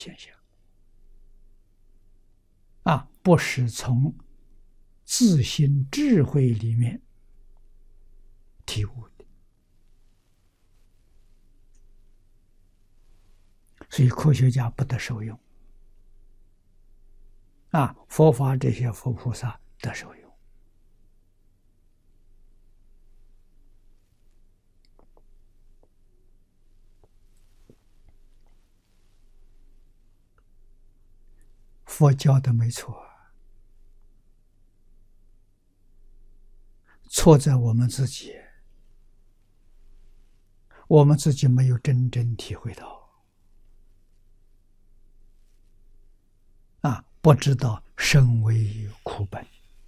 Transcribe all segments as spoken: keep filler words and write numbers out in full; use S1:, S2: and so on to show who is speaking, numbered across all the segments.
S1: 现象啊，不是从自心智慧里面体悟的。所以科学家不得受用啊，佛法这些佛菩萨得受用。佛教的没错，错在我们自己，我们自己没有真正体会到啊，不知道生为苦本，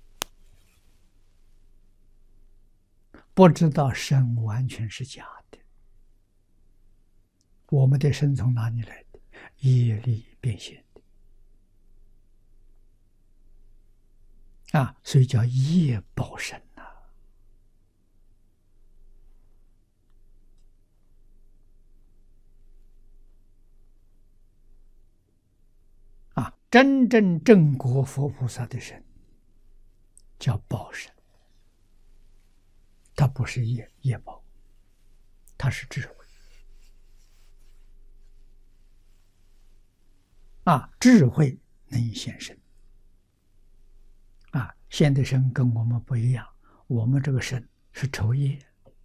S1: 不知道生完全是假的。我们的生从哪里来的？业力变现的啊，所以叫业报身呐。啊，真正正果佛菩萨的身叫报身，它不是业业报，它是智慧。啊，智慧能现身。啊，现的身跟我们不一样，我们这个身是酬业，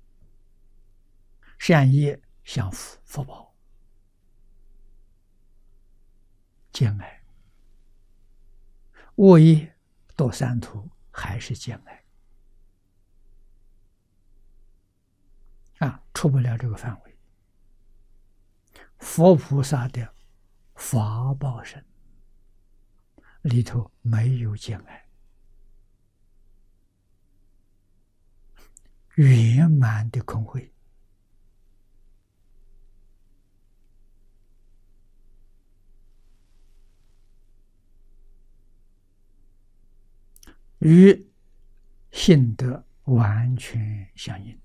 S1: 善业享福福报，见爱；恶业堕三途，还是见爱。啊，出不了这个范围。佛菩萨的法报身里头没有见爱，圆满的空慧。与性德完全相应。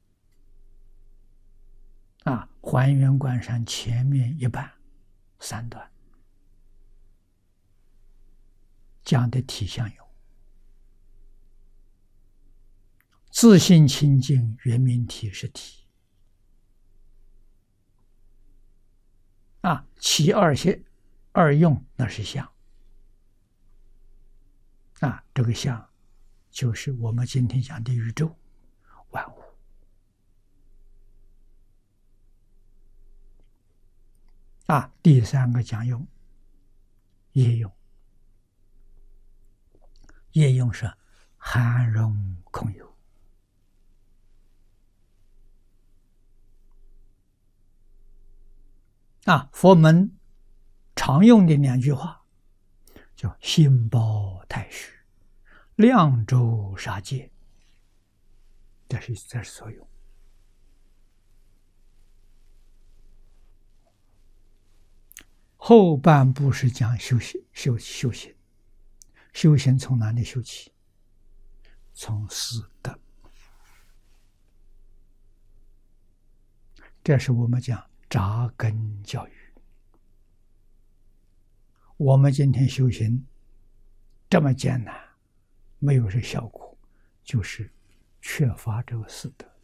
S1: 啊，还原观上前面一半三段讲的体相有，自性清净圆明体是体啊，其二些二用那是相啊，这个相就是我们今天讲的宇宙万物。啊，第三个讲用，业用。业用是含容空有。啊，佛门常用的两句话叫心包太虚，量周杀戒，这是这是所用。后半部是讲修行，修修行，修行从哪里修起？从四德。这是我们讲扎根教育。我们今天修行这么艰难，没有这效果，就是缺乏这个四德。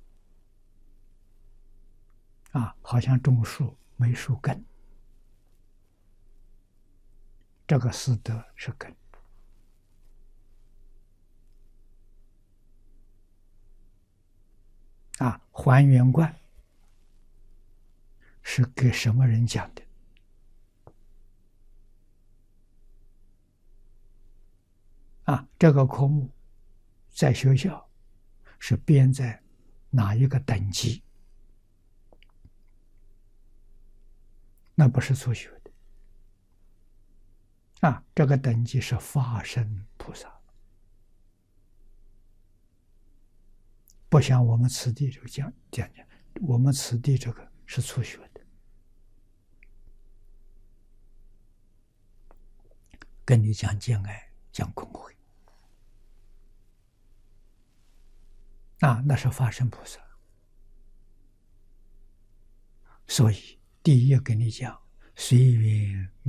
S1: 啊，好像种树没树根。这个四德是根。啊，还原观是给什么人讲的？啊，这个科目在学校是编在哪一个等级？那不是初学的。啊，这个等级是法身菩萨，不像我们此地这个讲讲讲，我们此地这个是初学的。跟你讲见爱，讲空慧，啊，那是法身菩萨。所以第一跟你讲， 随缘